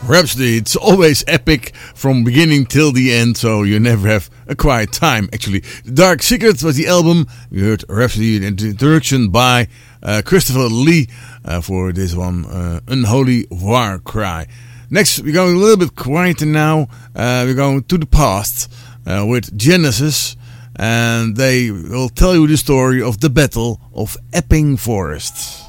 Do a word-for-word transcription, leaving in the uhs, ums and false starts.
Rhapsody, it's always epic from beginning till the end, so you never have a quiet time, actually. The Dark Secret was the album. We heard Rhapsody, the introduction by uh, Christopher Lee uh, for this one, uh, Unholy War Cry. Next, we're going a little bit quieter now. Uh, we're going to the past uh, with Genesis, and they will tell you the story of the Battle of Epping Forest.